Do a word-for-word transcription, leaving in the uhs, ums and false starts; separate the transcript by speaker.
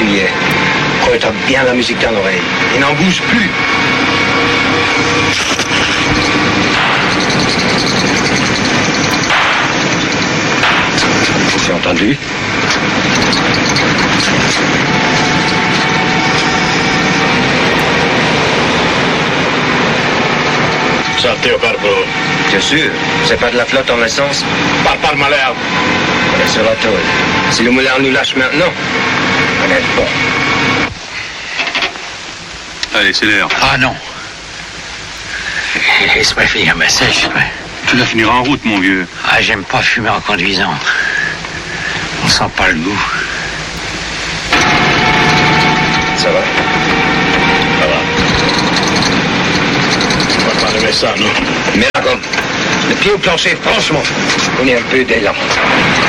Speaker 1: particulier. Colle-toi bien la musique dans l'oreille. Et n'en bouge plus. J'ai entendu.
Speaker 2: Santé au carburant.
Speaker 1: Bien sûr, c'est pas de la flotte en essence.
Speaker 2: Parle pas le malheur.
Speaker 1: On est sur la tôle. Si le moulin nous lâche maintenant, on est bon.
Speaker 3: Allez, c'est l'heure.
Speaker 4: Ah non. Laisse-moi finir ma sèche. Ouais.
Speaker 3: Tu la finiras en route, mon vieux.
Speaker 4: Ah, j'aime pas fumer en conduisant. On sent pas le goût.
Speaker 1: Ça va?
Speaker 2: Ça va. On va pas lever ça, non?
Speaker 1: Mais là, comme le pied au plancher, franchement, on est un peu d'élan.